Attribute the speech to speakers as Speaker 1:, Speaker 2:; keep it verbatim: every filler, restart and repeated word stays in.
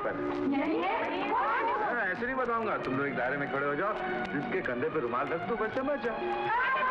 Speaker 1: पर। ऐसे नहीं बताऊंगा, तुम लोग एक दायरे में खड़े हो जाओ, जिसके कंधे पे रुमाल रख दो, बस समझ जाओ।